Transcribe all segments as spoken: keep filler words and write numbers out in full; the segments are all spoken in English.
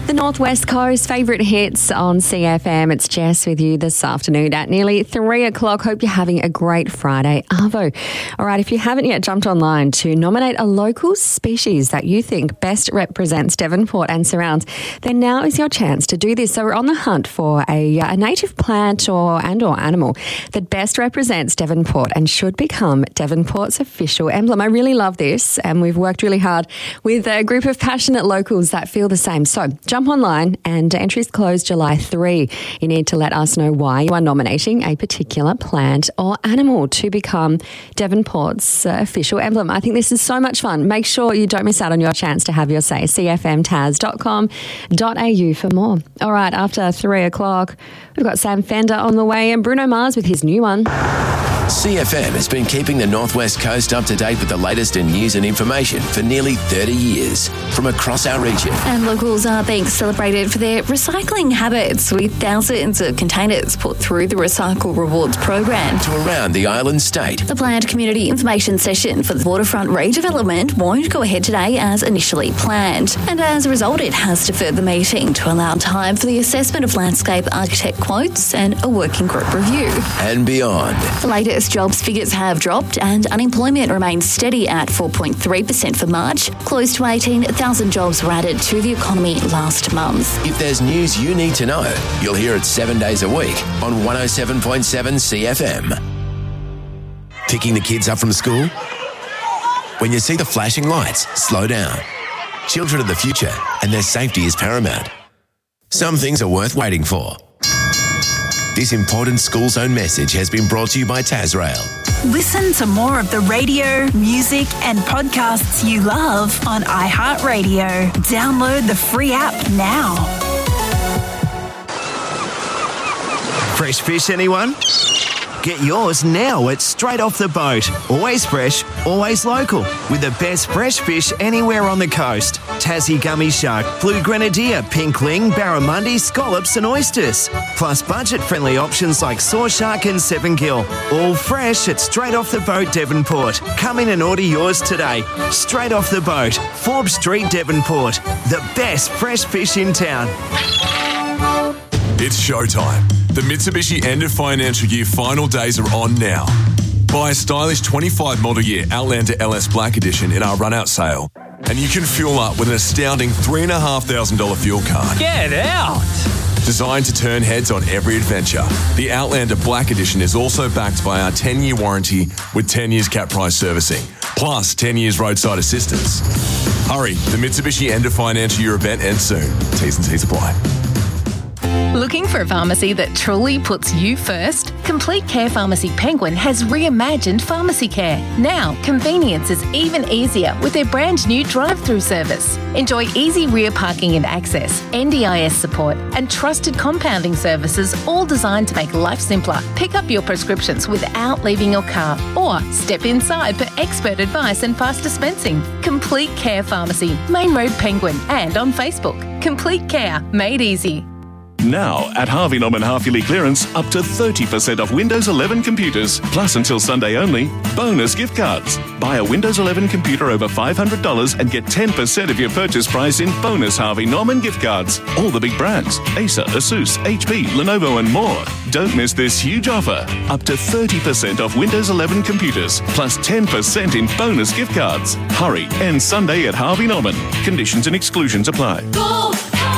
The Northwest Coast favourite hits on C F M. It's Jess with you this afternoon at nearly three o'clock. Hope you're having a great Friday, Arvo. All right, if you haven't yet jumped online to nominate a local species that you think best represents Devonport and surrounds, then now is your chance to do this. So we're on the hunt for a, a native plant or and or animal that best represents Devonport and should become Devonport's official emblem. I really love this, and we've worked really hard with a group of passionate locals that feel the same. So jump online, and entries close July third. You need to let us know why you are nominating a particular plant or animal to become Devonport's uh, official emblem. I think this is so much fun. Make sure you don't miss out on your chance to have your say. c f m taz dot com dot a u for more. All right, after three o'clock, we've got Sam Fender on the way and Bruno Mars with his new one. C F M has been keeping the Northwest Coast up to date with the latest in news and information for nearly thirty years from across our region. And locals are being celebrated for their recycling habits, with thousands of containers put through the Recycle Rewards program. To around the island state. The planned community information session for the waterfront redevelopment won't go ahead today as initially planned. And as a result, it has deferred the meeting to allow time for the assessment of landscape architect quotes and a working group review. And beyond. The latest jobs figures have dropped and unemployment remains steady at four point three percent for March. Close to eighteen thousand jobs were added to the economy last month. If there's news you need to know, you'll hear it seven days a week on one oh seven point seven C F M. Picking the kids up from school? When you see the flashing lights, slow down. Children are the future, and their safety is paramount. Some things are worth waiting for. This important school zone message has been brought to you by Tasrail. Listen to more of the radio, music and podcasts you love on iHeartRadio. Download the free app now. Fresh fish, anyone? Get yours now at Straight Off the Boat. Always fresh, always local, with the best fresh fish anywhere on the coast. Tassie gummy shark, blue grenadier, pinkling, barramundi, scallops and oysters. Plus budget-friendly options like saw shark and seven gill. All fresh at Straight Off the Boat, Devonport. Come in and order yours today. Straight Off the Boat, Forbes Street, Devonport. The best fresh fish in town. It's showtime. The Mitsubishi end of financial year final days are on now. Buy a stylish twenty-five model year Outlander L S Black Edition in our run-out sale, and you can fuel up with an astounding three thousand five hundred dollars fuel card. Get out! Designed to turn heads on every adventure, the Outlander Black Edition is also backed by our ten-year warranty with ten years cap price servicing, plus ten years roadside assistance. Hurry, the Mitsubishi end of financial year event ends soon. T's and C's apply. Looking for a pharmacy that truly puts you first? Complete Care Pharmacy Penguin has reimagined pharmacy care. Now, convenience is even easier with their brand new drive-through service. Enjoy easy rear parking and access, N D I S support, and trusted compounding services, all designed to make life simpler. Pick up your prescriptions without leaving your car, or step inside for expert advice and fast dispensing. Complete Care Pharmacy, Main Road Penguin, and on Facebook. Complete Care, made easy. Now, at Harvey Norman half-yearly clearance, up to thirty percent off Windows eleven computers, plus until Sunday only, bonus gift cards. Buy a Windows eleven computer over five hundred dollars and get ten percent of your purchase price in bonus Harvey Norman gift cards. All the big brands, Acer, Asus, H P, Lenovo and more. Don't miss this huge offer. Up to thirty percent off Windows eleven computers, plus ten percent in bonus gift cards. Hurry, end Sunday at Harvey Norman. Conditions and exclusions apply. Go!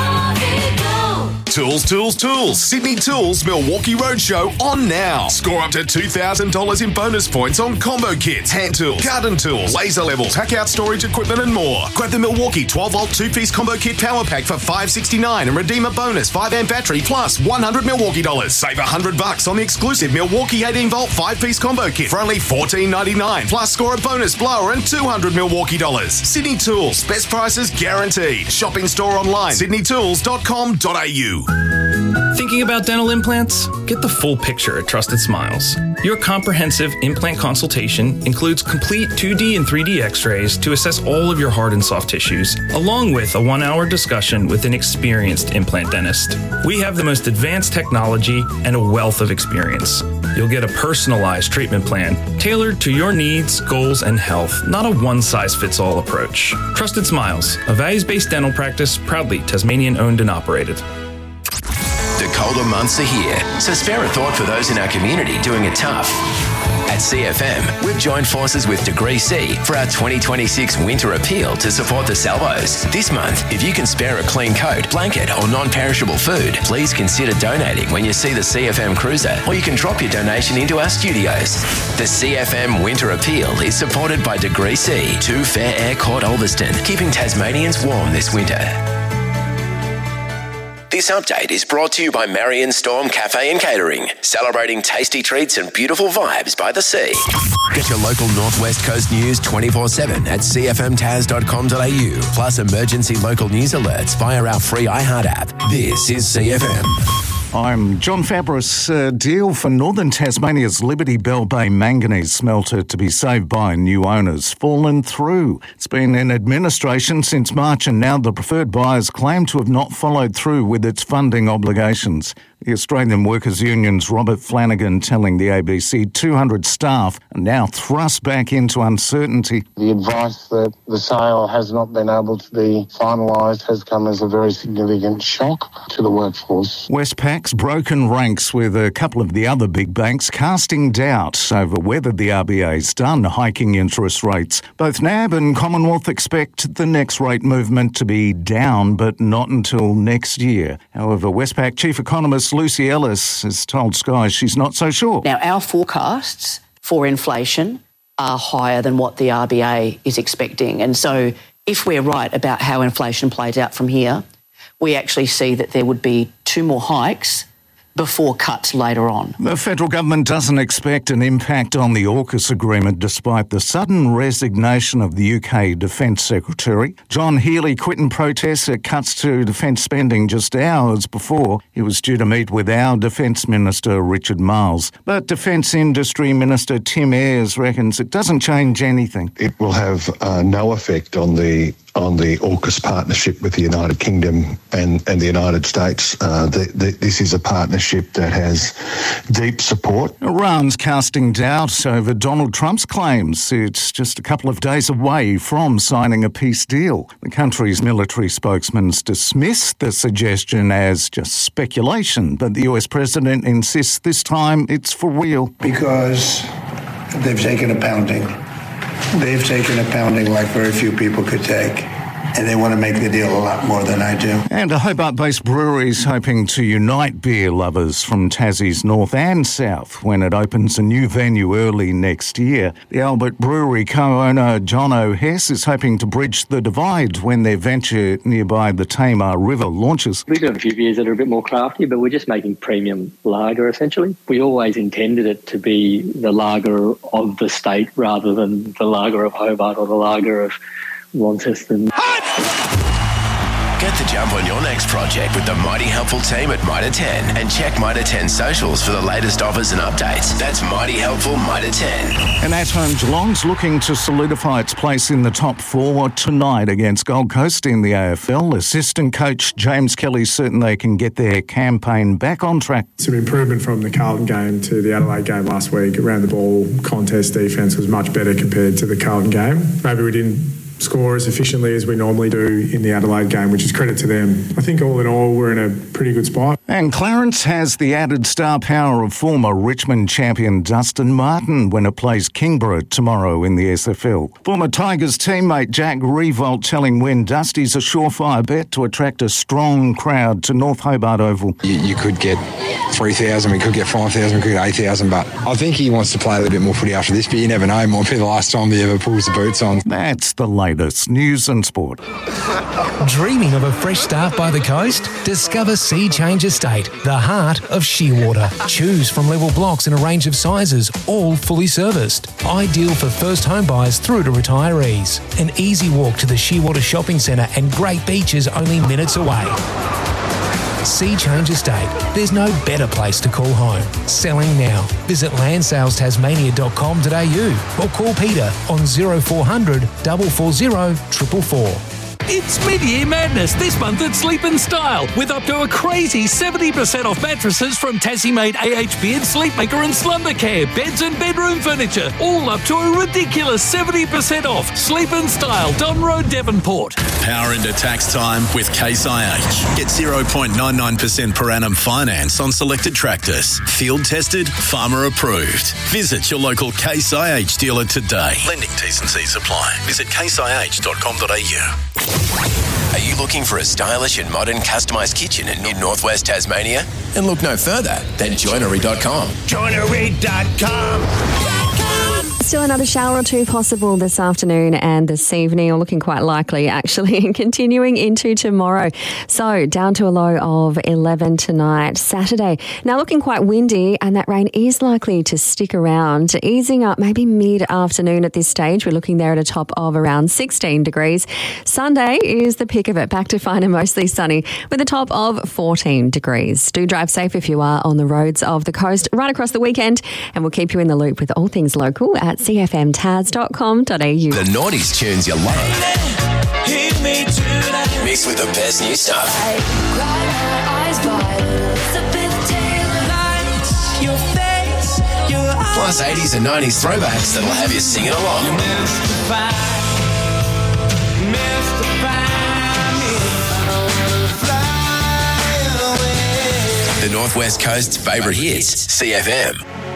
Tools, Tools, Tools. Sydney Tools Milwaukee Roadshow on now. Score up to two thousand dollars in bonus points on combo kits, hand tools, garden tools, laser levels, hack out storage equipment and more. Grab the Milwaukee twelve volt two-piece combo kit power pack for five dollars and sixty-nine cents and redeem a bonus five amp battery plus one hundred Milwaukee dollars. Save one hundred bucks on the exclusive Milwaukee eighteen volt five-piece combo kit for only fourteen ninety-nine. Plus score a bonus blower and two hundred Milwaukee dollars. Sydney Tools. Best prices guaranteed. Shop in store online. sydney tools dot com dot a u. Thinking about dental implants? Get the full picture at Trusted Smiles. Your comprehensive implant consultation includes complete two D and three D x-rays to assess all of your hard and soft tissues, along with a one-hour discussion with an experienced implant dentist. We have the most advanced technology and a wealth of experience. You'll get a personalized treatment plan tailored to your needs, goals, and health, not a one-size-fits-all approach. Trusted Smiles, a values-based dental practice, proudly Tasmanian-owned and operated. The colder months are here, so spare a thought for those in our community doing it tough. At C F M, we've joined forces with Degree C for our twenty twenty-six Winter Appeal to support the salvos. This month, if you can spare a clean coat, blanket or non-perishable food, please consider donating when you see the C F M Cruiser, or you can drop your donation into our studios. The C F M Winter Appeal is supported by Degree C, two Fair Air Court Ulverston, keeping Tasmanians warm this winter. This update is brought to you by Marion Storm Cafe and Catering, celebrating tasty treats and beautiful vibes by the sea. Get your local Northwest Coast news twenty-four seven at c f m tas dot com dot a u, plus emergency local news alerts via our free iHeart app. This is C F M. I'm John Fabris. A deal for Northern Tasmania's Liberty Bell Bay manganese smelter to be saved by new owners fallen through. It's been in administration since March, and now the preferred buyers claim to have not followed through with its funding obligations. The Australian Workers' Union's Robert Flanagan telling the A B C two hundred staff are now thrust back into uncertainty. The advice that the sale has not been able to be finalised has come as a very significant shock to the workforce. Westpac's broken ranks with a couple of the other big banks casting doubt over whether the R B A's done hiking interest rates. Both N A B and Commonwealth expect the next rate movement to be down, but not until next year. However, Westpac Chief Economist Lucy Ellis has told Sky she's not so sure. Now, our forecasts for inflation are higher than what the R B A is expecting. And so if we're right about how inflation plays out from here, we actually see that there would be two more hikes before cuts later on. The federal government doesn't expect an impact on the AUKUS agreement despite the sudden resignation of the U K Defence Secretary. John Healey quit in protest at cuts to defence spending just hours before he was due to meet with our Defence Minister Richard Marles. But Defence Industry Minister Tim Ayres reckons it doesn't change anything. It will have uh, no effect on the on the AUKUS partnership with the United Kingdom and, and the United States. Uh, the, the, this is a partnership that has deep support. Iran's casting doubt over Donald Trump's claims it's just a couple of days away from signing a peace deal. The country's military spokesman's dismissed the suggestion as just speculation, but the U S president insists this time it's for real. Because they've taken a pounding. They've taken a pounding like very few people could take, and they want to make the deal a lot more than I do. And a Hobart-based brewery is hoping to unite beer lovers from Tassie's north and south when it opens a new venue early next year. The Albert Brewery co-owner Jono Hess is hoping to bridge the divide when their venture nearby the Tamar River launches. We do have a few beers that are a bit more crafty, but we're just making premium lager, essentially. We always intended it to be the lager of the state rather than the lager of Hobart or the lager of Launceston. Get the jump on your next project with the Mighty Helpful team at Mitre ten, and check Mitre ten socials for the latest offers and updates. That's Mighty Helpful Mitre ten. And at home, Geelong's looking to solidify its place in the top four tonight against Gold Coast in the A F L. Assistant coach James Kelly's certain they can get their campaign back on track. Some improvement from the Carlton game to the Adelaide game last week. Around the ball contest defence was much better compared to the Carlton game. Maybe we didn't score as efficiently as we normally do in the Adelaide game, which is credit to them. I think all in all, we're in a pretty good spot. And Clarence has the added star power of former Richmond champion Dustin Martin when it plays Kingborough tomorrow in the S F L. Former Tigers teammate Jack Revolt telling Win Dusty's a surefire bet to attract a strong crowd to North Hobart Oval. You, you could get three thousand, we could get five thousand, we could get eight thousand, but I think he wants to play a little bit more footy after this, but you never know, it might be the last time he ever pulls the boots on. That's the latest news and sport. Dreaming of a fresh start by the coast? Discover Sea Change Estate, the heart of Shearwater. Choose from level blocks in a range of sizes, all fully serviced. Ideal for first home buyers through to retirees. An easy walk to the Shearwater Shopping Centre and great beaches only minutes away. Sea Change Estate. There's no better place to call home. Selling now. Visit land sales tasmania dot com dot a u or call Peter on zero four hundred, four four zero, four four four. It's mid-year madness this month at Sleep and Style with up to a crazy seventy percent off mattresses from Tassie-made A H Beard, Sleepmaker and Slumbercare, beds and bedroom furniture, all up to a ridiculous seventy percent off. Sleep and Style, Don Road, Devonport. Power into tax time with Case I H. Get zero point nine nine percent per annum finance on selected tractors. Field tested, farmer approved. Visit your local Case I H dealer today. Lending T's and C's apply. Visit case i h dot com dot a u. Are you looking for a stylish and modern customised kitchen in, in northwest Tasmania? And look no further than joinery dot com. joinery dot com. Still another shower or two possible this afternoon and this evening, or looking quite likely actually, and continuing into tomorrow. So down to a low of eleven tonight, Saturday. Now looking quite windy, and that rain is likely to stick around, easing up maybe mid-afternoon at this stage. We're looking there at a top of around sixteen degrees. Sunday is the pick of it, back to fine and mostly sunny with a top of fourteen degrees. Do drive safe if you are on the roads of the coast right across the weekend, and we'll keep you in the loop with all things local at c f m taz dot com dot a u. The noughties tunes you love. Mixed with the best new stuff. Plus eighties and nineties throwbacks that'll have you singing along. The Northwest Coast's favourite hits, C F M.